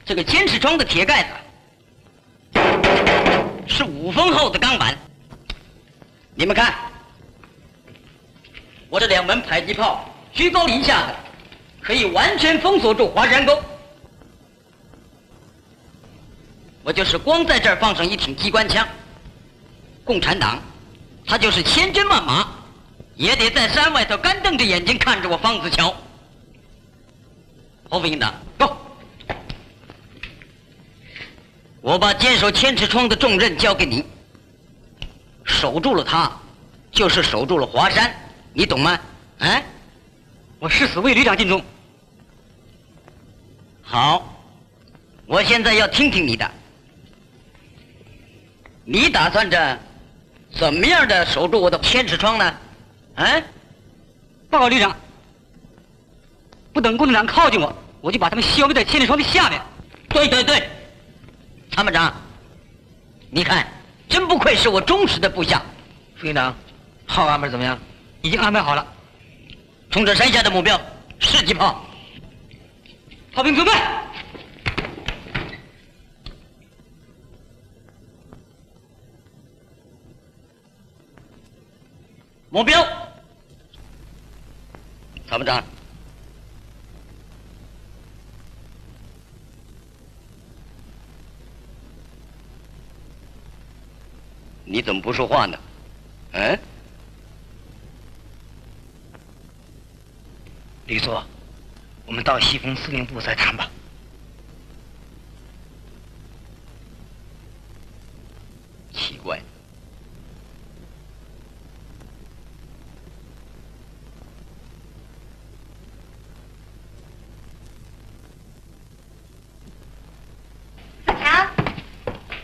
这个监视窗的铁盖子是5分厚的钢板。你们看，我这2门迫击炮居高临下的，可以完全封锁住华山沟。我就是光在这儿放上一挺机关枪，共产党他就是千军万马，也得在山外头干瞪着眼睛看着我方子桥。侯副营长，go！我把坚守千尺窗的重任交给你，守住了它，就是守住了华山，你懂吗？啊？ 我誓死为旅长尽忠。 好，我现在要听听你的，你打算着怎么样的守住我的千尺窗呢？啊？ 报告旅长，不等共产党靠近我，我就把他们消灭在千里窗的下面。 对对对，参谋长，你看，真不愧是我忠实的部下。 副营长，炮安排怎么样？ 已经安排好了。 冲着山下的目标，试击炮。 炮兵准备。 目标。参谋长。你怎么不说话呢？嗯？ 李座，我们到西风司令部再谈吧。